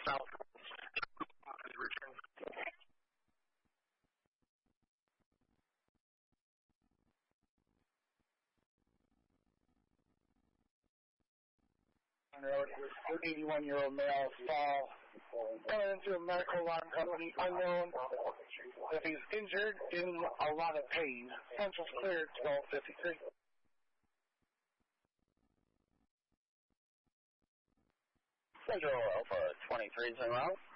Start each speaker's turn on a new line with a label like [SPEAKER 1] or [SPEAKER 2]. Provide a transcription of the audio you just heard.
[SPEAKER 1] south. Return. Road, 81-year-old male fall coming into a medical alarm company unknown. If he's injured, in a lot of pain. Central's cleared, 1253.
[SPEAKER 2] Central Alpha 23 is en route.